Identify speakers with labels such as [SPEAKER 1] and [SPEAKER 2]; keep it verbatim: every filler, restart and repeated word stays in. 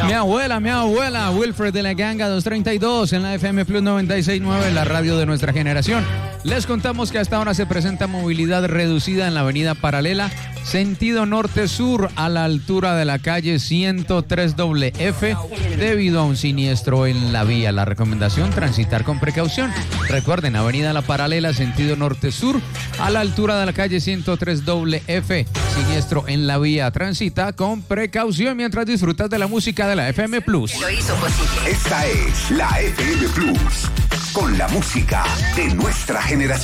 [SPEAKER 1] Mi abuela, mi abuela, Wilfred de la Ganga doscientos treinta y dos en la F M Plus noventa y seis punto nueve, la radio de nuestra generación. Les contamos que hasta ahora se presenta movilidad reducida en la avenida Paralela, sentido norte-sur, a la altura de la calle ciento tres doble F, debido a un siniestro en la vía. La recomendación, transitar con precaución. Recuerden, avenida La Paralela, sentido norte-sur, a la altura de la calle ciento tres doble F, siniestro en la vía. Transita con precaución mientras disfrutas de la música de la F M Plus.
[SPEAKER 2] Lo hizo posible.
[SPEAKER 3] Esta es la F M Plus, con la música de nuestra generación.